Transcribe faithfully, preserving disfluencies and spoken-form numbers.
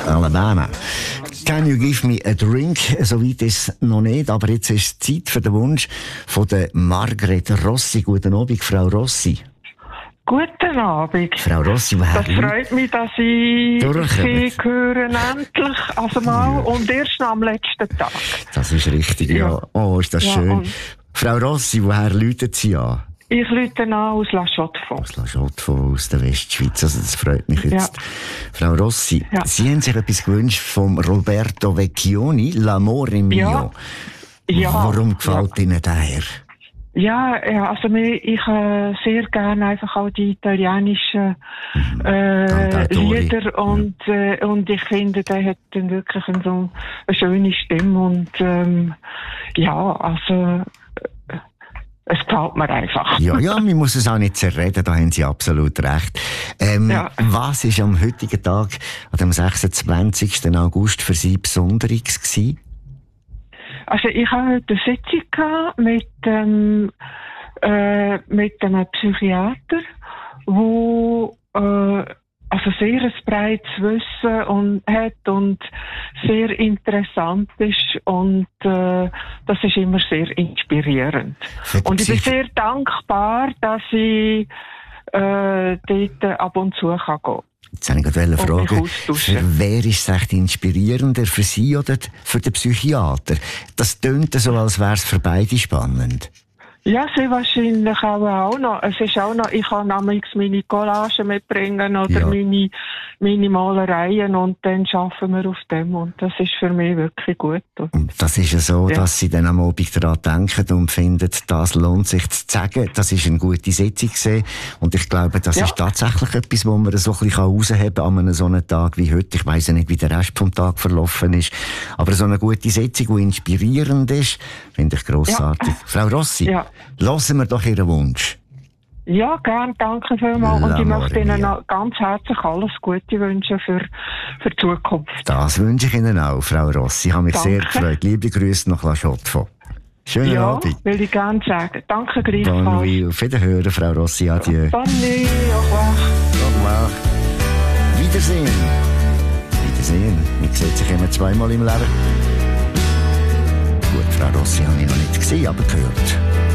Alabama. Can you give me a drink? So weit ist es noch nicht, aber jetzt ist Zeit für den Wunsch von der Margret Rossi. Guten Abend, Frau Rossi. Guten Abend. Frau Rossi, woher? Das freut mich, dass ich Sie hören endlich, also mal, ja. Und erst am letzten Tag. Das ist richtig, ja. ja. Oh, ist das ja, schön. Frau Rossi, woher läutet Sie an? Ich läute an aus La Chaux-de-Fonds. Aus La Chaux-de-Fonds, aus der Westschweiz. Also das freut mich jetzt. Ja. Frau Rossi, ja. Sie haben sich etwas gewünscht vom Roberto Vecchioni, L'amore mio. Ja. Ja. Warum gefällt ja. Ihnen der? Ja, ja, also ich äh, sehr gerne einfach auch die italienischen äh, Lieder und ja. äh, und ich finde, der hat dann wirklich eine, so eine schöne Stimme und ähm, ja, also äh, es gefällt mir einfach. Ja, ja, man muss es auch nicht zerreden, da haben Sie absolut recht. Ähm, ja. Was ist am heutigen Tag, an dem sechsundzwanzigsten August für Sie Besonderes gewesen? Also ich hatte heute eine Sitzung mit, ähm, äh, mit einem Psychiater, wo äh, also sehr ein breites Wissen und, hat und sehr interessant ist und äh, das ist immer sehr inspirierend. Und ich bin sehr dankbar, dass ich äh, dort ab und zu kann gehen. Jetzt habe ich gerade eine Frage. Für wer ist es echt inspirierender? Für Sie oder für den Psychiater? Das tönt so, als wäre es für beide spannend. Ja, sie wahrscheinlich auch, auch noch. Es ist auch noch, ich kann nämlich meine Collagen mitbringen oder ja. meine, meine Malereien und dann arbeiten wir auf dem und das ist für mich wirklich gut. Und das ist ja so, ja. dass Sie dann am Abend daran denken und finden, das lohnt sich zu sagen. Das ist eine gute Sitzung gewesen. Und ich glaube, das ja. ist tatsächlich etwas, wo man so ein bisschen herausheben kann an einem so einem Tag wie heute. Ich weiss ja nicht, wie der Rest vom Tag verlaufen ist. Aber so eine gute Sitzung, die inspirierend ist, finde ich grossartig. Ja. Frau Rossi. Ja. Lassen wir doch Ihren Wunsch. Ja, gern, danke vielmals. Und ich möchte Ihnen noch ganz herzlich alles Gute wünschen für, für die Zukunft. Das wünsche ich Ihnen auch, Frau Rossi. Ich habe mich danke. sehr gefreut. Liebe Grüße nach La Chaux-de-Fonds. Schönen ja, Abend. Ja, will ich gerne sagen. Danke gleichfalls. Bonne nuit. Auf Wiederhören, Frau Rossi. Adieu. Bonne nuit. Au revoir. Au revoir. Wiedersehen. Wiedersehen. Man sieht sich immer zweimal im Leben. Gut, Frau Rossi habe ich noch nicht gesehen, aber gehört.